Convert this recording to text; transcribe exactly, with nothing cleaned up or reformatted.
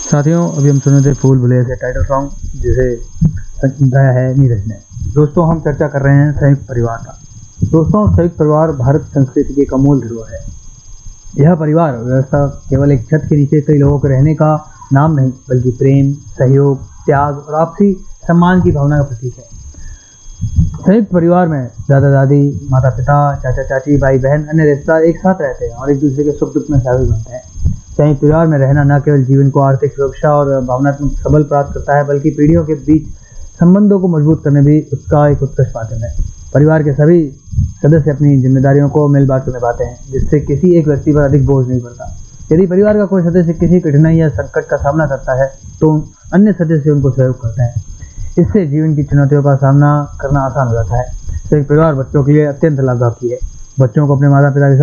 साथियों, अभी हम सुने थे फूल भुलैया से टाइटल सॉन्ग, जिसे गाया है नीरज ने। दोस्तों, हम चर्चा कर रहे हैं संयुक्त परिवार का। दोस्तों, संयुक्त परिवार भारत संस्कृति की एक अमूल्य धरोहर है। यह परिवार व्यवस्था केवल एक छत के नीचे कई लोगों के रहने का नाम नहीं, बल्कि प्रेम, सहयोग, त्याग और आपसी सम्मान की भावना का प्रतीक है। संयुक्त परिवार में दादा दादी, माता पिता, चाचा चाची, भाई बहन, अन्य रिश्तेदार एक साथ रहते हैं और एक दूसरे के सुख दुख में सहयोगी बनते हैं। संयुक्त परिवार में रहना न केवल जीवन को आर्थिक सुरक्षा और भावनात्मक सबल प्राप्त करता है, बल्कि पीढ़ियों के बीच संबंधों को मजबूत करने भी उसका एक उत्कृष्ट माध्यम है। परिवार के सभी सदस्य अपनी जिम्मेदारियों को मिल बांट कर निभाते हैं, जिससे किसी एक व्यक्ति पर अधिक बोझ नहीं पड़ता। यदि परिवार का कोई सदस्य किसी कठिनाई या संकट का सामना करता है, तो अन्य सदस्य उनको सहयोग करते हैं। इससे जीवन की चुनौतियों का सामना करना आसान हो जाता है। संयुक्त परिवार बच्चों के लिए अत्यंत लाभदायक है। बच्चों को अपने माता पिता के साथ